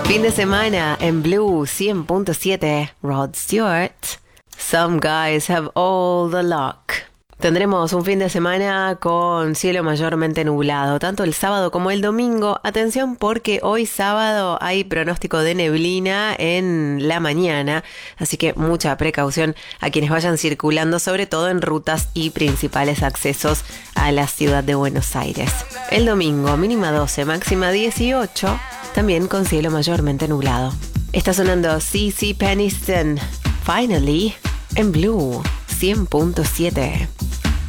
Fin de semana en Blue 100.7, Rod Stewart. Some guys have all the luck. Tendremos un fin de semana con cielo mayormente nublado, tanto el sábado como el domingo. Atención porque hoy sábado hay pronóstico de neblina en la mañana, así que mucha precaución a quienes vayan circulando, sobre todo en rutas y principales accesos a la ciudad de Buenos Aires. El domingo, mínima 12, máxima 18, también con cielo mayormente nublado. Está sonando CeCe Peniston, Finally, en Blue 100.7.